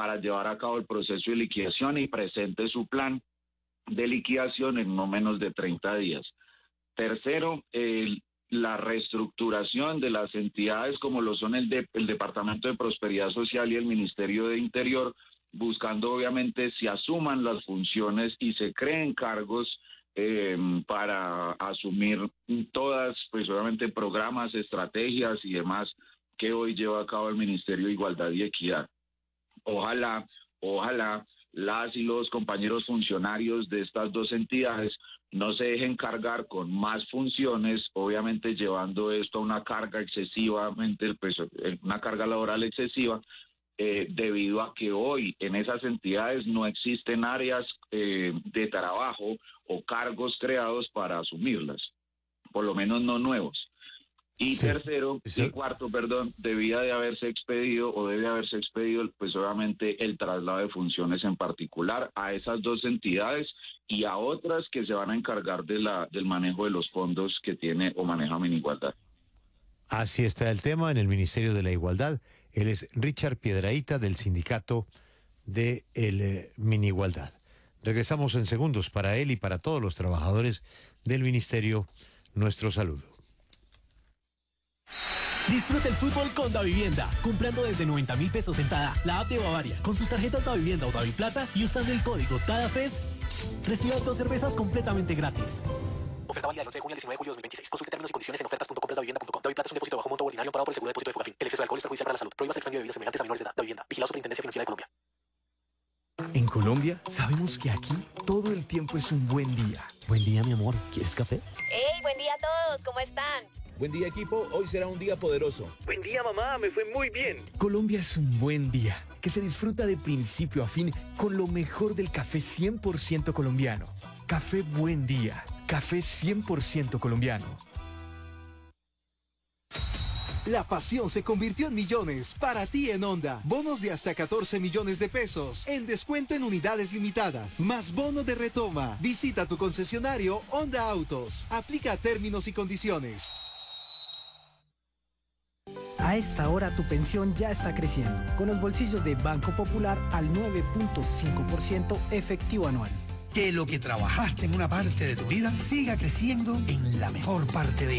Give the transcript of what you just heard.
para llevar a cabo el proceso de liquidación y presente su plan de liquidación en no menos de 30 días. Tercero, la reestructuración de las entidades como lo son el Departamento de Prosperidad Social y el Ministerio de Interior, buscando obviamente se asuman las funciones y se creen cargos para asumir todas, pues obviamente programas, estrategias y demás que hoy lleva a cabo el Ministerio de Igualdad y Equidad. Ojalá las y los compañeros funcionarios de estas dos entidades no se dejen cargar con más funciones, obviamente llevando esto a una carga excesivamente, pues una carga laboral excesiva, debido a que hoy en esas entidades no existen áreas de trabajo o cargos creados para asumirlas, por lo menos no nuevos. Y cuarto, debe haberse expedido, pues obviamente el traslado de funciones en particular a esas dos entidades y a otras que se van a encargar del manejo de los fondos que tiene o maneja Minigualdad. Así está el tema en el Ministerio de la Igualdad. Él es Richard Piedrahita del sindicato de Minigualdad. Regresamos en segundos para él y para todos los trabajadores del ministerio. Nuestro saludo. Disfruta el fútbol con Davivienda, comprando desde 90.000 pesos en Tada, la app de Bavaria, con sus tarjetas Davivienda o Daviplata y usando el código TADAFEST, reciba 2 cervezas completamente gratis. Oferta válida del 11 de junio al 19 de julio de 2026. Consulte términos y condiciones en ofertas.comprasdavivienda.com. Daviplata es un depósito bajo monto ordinario pagado por el seguro de depósito de Fogafín. El exceso de alcohol es perjudicial para la salud. Prohíbas el expendio de bebidas semejantes a menores de edad. Davivienda. Vigilado Superintendencia Financiera de Colombia. En Colombia sabemos que aquí todo el tiempo es un buen día. Buen día, mi amor. ¿Quieres café? ¡Hey! Buen día a todos. ¿Cómo están? Buen día, equipo. Hoy será un día poderoso. Buen día, mamá. Me fue muy bien. Colombia es un buen día que se disfruta de principio a fin con lo mejor del café 100% colombiano. Café Buen Día. Café 100% colombiano. La pasión se convirtió en millones para ti en Honda. Bonos de hasta 14 millones de pesos en descuento en unidades limitadas. Más bono de retoma. Visita tu concesionario Honda Autos. Aplica términos y condiciones. A esta hora tu pensión ya está creciendo, con los bolsillos de Banco Popular al 9.5% efectivo anual. Que lo que trabajaste en una parte de tu vida siga creciendo en la mejor parte de